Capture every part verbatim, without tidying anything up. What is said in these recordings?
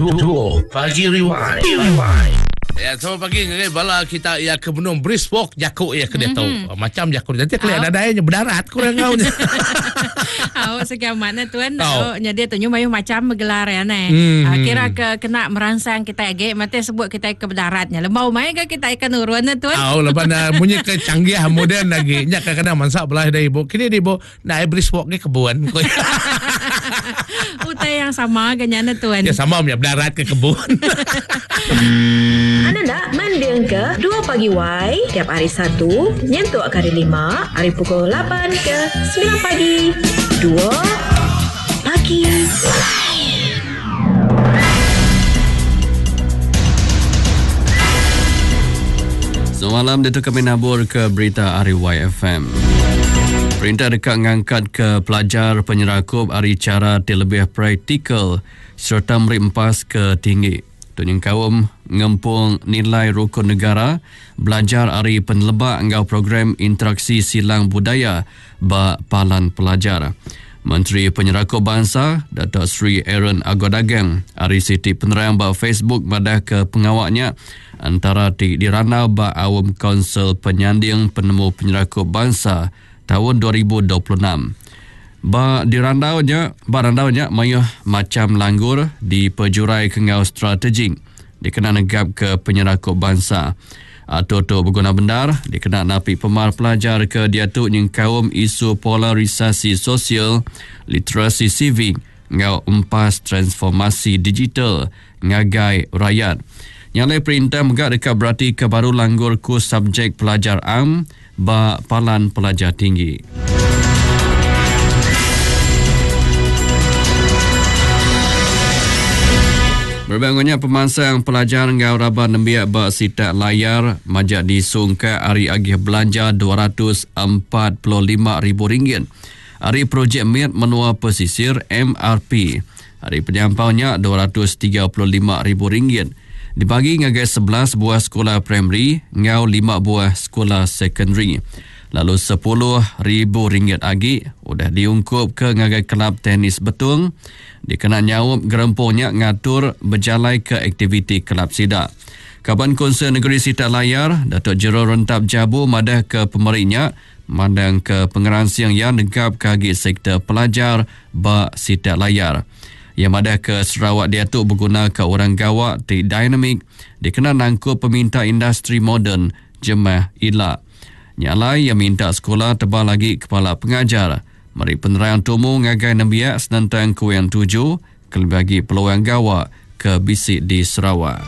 Duo Pagi Rewind. Rewind. Ya, selamat pagi. Bala kita ya ke benung brisk walk jakuk ya ke dia tahu. Mm-hmm. Macam jakuk nanti kelihatan ada adanya berdarat kurang kau ni. Awak sekian mana tuan? Oh, jadi tu nyumayuh macam bergelar ya ne. Mm-hmm. Uh, kira ke kena merangsang kita age mate sebut kita ke berdaratnya. Lembau mai ke kita ikan urun tuan. Oh, lepas na punya ke canggih moden lagi. Nya kadang mansak belah dari ibu. Kini di ibu naik brisk walk ke kebun. Utai yang sama ganyana tuan. Ya sama punya berdarat ke kebun. Anda nak mendeng ke Dua Pagi Y tiap hari Sabtu nyentuk kali lima hari pukul lapan ke sembilan pagi. Dua Pagi. Selamat malam, Datuk kami nabur ke berita Ari Y F M. Perintah dekat mengangkat ke pelajar penyerakup hari cara terlebih praktikal serta meri empas ke tinggi. Tunyang kaum ngempung nilai rukun negara, belajar hari penelebak ngau program interaksi silang budaya ba palan pelajar. Menteri Penyerakup Bangsa, Datuk Seri Aaron Agodagang, hari Siti penerang ba Facebook madah ke pengawaknya antara di diranau ba awam Kaunsil Penyanding Penemu Penyerakup Bangsa tahun dua ribu dua puluh enam. Ba dirandaunya, ba randaunya mayuh macam langgur di pejurai kengau strategik dikena negap ke penyerakup bangsa. Atau tu berguna benar dikena napi pemar pelajar ke diatuk yang kaum isu polarisasi sosial, literasi sivik, ngau empas transformasi digital ngagai rakyat. Nyalai perintah megak dekat berarti ke baru langgur kurs subjek pelajar am ba palan pelajar tinggi. Berbangunnya pemansang pelajar ngau raba nembiak bak sitak layar majak disungka hari agih belanja dua ratus empat puluh lima ribu ringgit. Hari projek Mit Menua Pesisir M R P. Hari penyampaunya dua ratus tiga puluh lima ribu ringgit. Dibagi ngagai sebelas buah sekolah primary ngau lima buah sekolah secondary. Lalu sepuluh ribu ringgit lagi udah diungkup ke ngagai kelab tenis betung. Dikena nyawup gerempuhnya ngatur berjalai ke aktiviti kelab sidak. Kaban Konsel Negeri Sitak Layar, Datuk Jero Rentap Jabu madah ke pemerinya, mandang ke pengeransiang yang negap kagi sektor pelajar ba Sitak Layar. Yang madah ke Sarawak Diatuk berguna ke orang gawak di dinamik, dikena nangkup peminta industri moden jemaah ila. Nyalai yang minta sekolah tebal lagi kepala pengajar. Mari penerang tumu ngagai nembiak senantang kuyang tujuh kelebagi peluang gawak ke bisik di Sarawak.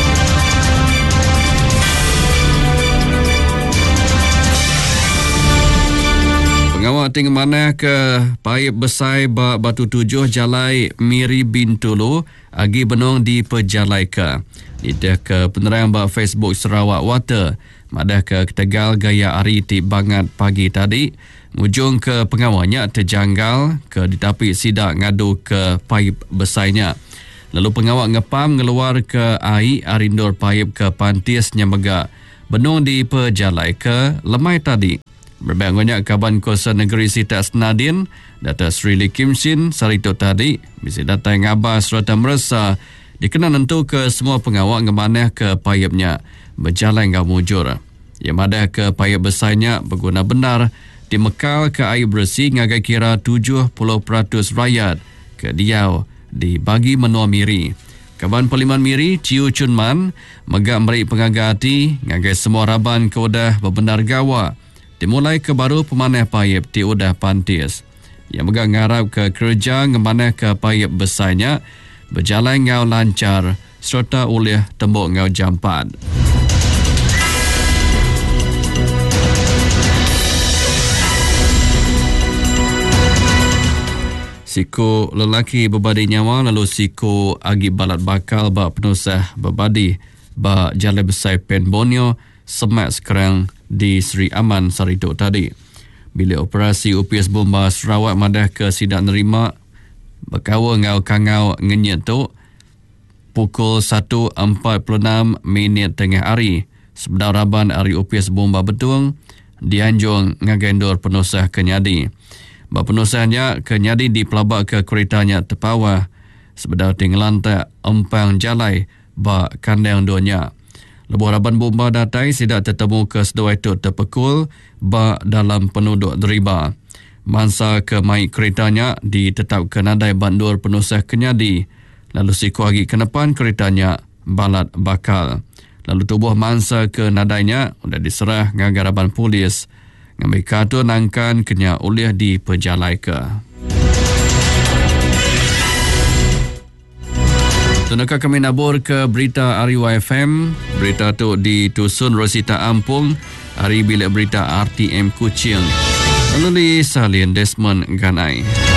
Pengawak tinggi mana ke paip besai ba Batu Tujuh Jalai Miri Bintulu agi benong di pejalai ke. Ida ke penerang ba Facebook Sarawak Water. Madah ke Tegal Gaya Ari ti bangat pagi tadi. Ujung ke pengawalnya terjanggal ke ditapi sidak ngadu ke paip besainya. Lalu pengawal ngepam ngeluar ke air arindur paip ke pantis nyamega. Benung di pejalai ke lemai tadi. Berbangunnya Kaban Kuasa Negeri Sitak Senadin, Datuk Sri Lee Kim Shin sarito tadi, bisa datang ngabar serta merasa dikena nentu ke semua pengawal ngemanah ke paipnya berjalan ngau mujur. Yang madah ke paip besarnya berguna benar dimekal ke air bersih ngagai kira tujuh puluh peratus rakyat ke Diau dibagi Menua Miri. Kaban Parlimen Miri Ciu Chun Man megak meri pengagati ngagai semua raban ke udah berbenar gawa dimulai ke baru pemanah paip di udah pantis. Yang megak ngarap ke kerja ngemanah ke paip besarnya berjalan ngau lancar serta oleh tembok ngau jampat. Siku lelaki berbadi nyawa lalu siku agi balat bakal bak penusah berbadi bak Jalan Besar Pen Borneo semat sekarang di Seri Aman Sarito tadi. Bilik operasi U P S Bomba Sarawak madah ke sidak nerima berkawa ngau kangau ngenyet tu pukul satu empat puluh enam minit tengah hari. Sebenar raban hari U P S Bomba Betung dianjung ngagendor penusah kenyadi. Bapenusahnya kenyadi dipelabak ke keretanya terpawa sebedar tinggalan tak empang jalai ba kandang dunia. Lebuh raban bomba datai sidak tertemu ke sedua itu terpekul ba dalam penduduk deriba. Mangsa ke mai keretanya ditetapkan nadai bandur penusah kenyadi. Lalu siku lagi ke depan keretanya balat bakal. Lalu tubuh mangsa ke nadainya sudah diserah ngagaraban polis. Ngambil kartu nangkan kenya oleh di pejalai ke. Tunaka kami nabur ke berita Ariwa F M. Berita tu ditusun Rosita Ampung. Hari bilik berita R T M Kuching. Melalui salin Desmond Ganai.